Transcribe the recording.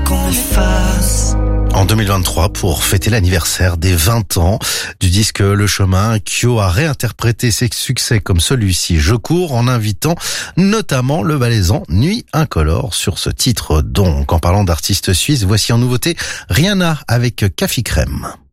qu'on efface. En 2023, pour fêter l'anniversaire des 20 ans du disque Le Chemin, Kyo a réinterprété ses succès comme celui-ci, Je cours, en invitant notamment le valaisan Nuit Incolore sur ce titre. Donc, en parlant d'artistes suisses, voici en nouveauté Rihanna avec Café Crème.